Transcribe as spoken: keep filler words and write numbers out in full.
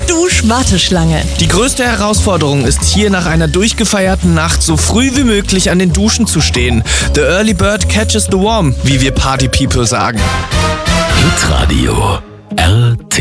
Duschwarteschlange. Die größte Herausforderung ist hier nach einer durchgefeierten Nacht so früh wie möglich an den Duschen zu stehen. The early bird catches the worm, wie wir Party People sagen. Hitradio R